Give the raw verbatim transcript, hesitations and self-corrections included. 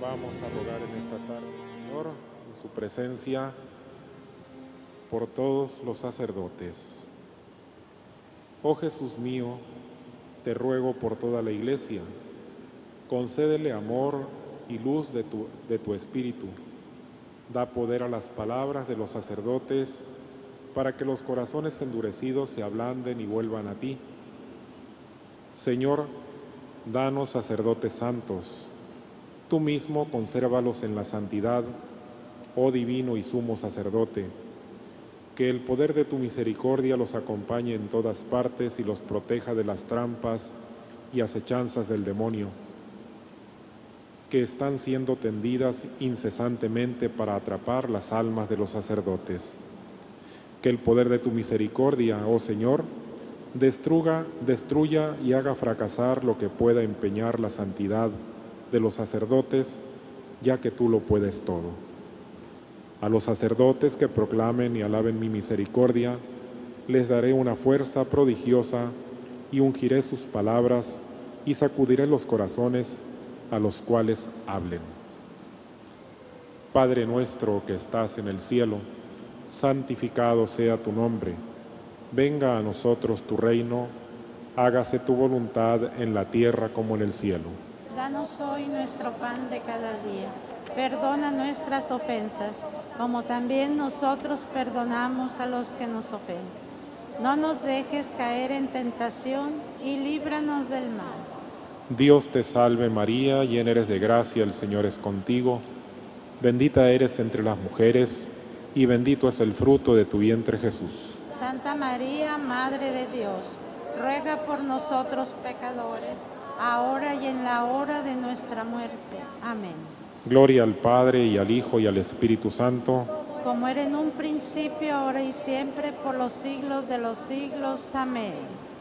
Vamos a rogar en esta tarde, Señor, en su presencia, por todos los sacerdotes. Oh Jesús mío, te ruego por toda la Iglesia, concédele amor y luz de tu, de tu Espíritu. Da poder a las palabras de los sacerdotes para que los corazones endurecidos se ablanden y vuelvan a ti. Señor, danos sacerdotes santos. Tú mismo consérvalos en la santidad, oh divino y sumo sacerdote. Que el poder de tu misericordia los acompañe en todas partes y los proteja de las trampas y acechanzas del demonio, que están siendo tendidas incesantemente para atrapar las almas de los sacerdotes. Que el poder de tu misericordia, oh Señor, destruya, destruya y haga fracasar lo que pueda empeñar la santidad de los sacerdotes, ya que tú lo puedes todo. A los sacerdotes que proclamen y alaben mi misericordia, les daré una fuerza prodigiosa y ungiré sus palabras y sacudiré los corazones a los cuales hablen. Padre nuestro que estás en el cielo, santificado sea tu nombre. Venga a nosotros tu reino, hágase tu voluntad en la tierra como en el cielo. Danos hoy nuestro pan de cada día. Perdona nuestras ofensas, como también nosotros perdonamos a los que nos ofenden. No nos dejes caer en tentación y líbranos del mal. Dios te salve María, llena eres de gracia, el Señor es contigo. Bendita eres entre las mujeres, y bendito es el fruto de tu vientre Jesús. Santa María, Madre de Dios, ruega por nosotros pecadores, ahora y en la hora de nuestra muerte. Amén. Gloria al Padre, y al Hijo, y al Espíritu Santo. Como era en un principio, ahora y siempre, por los siglos de los siglos. Amén.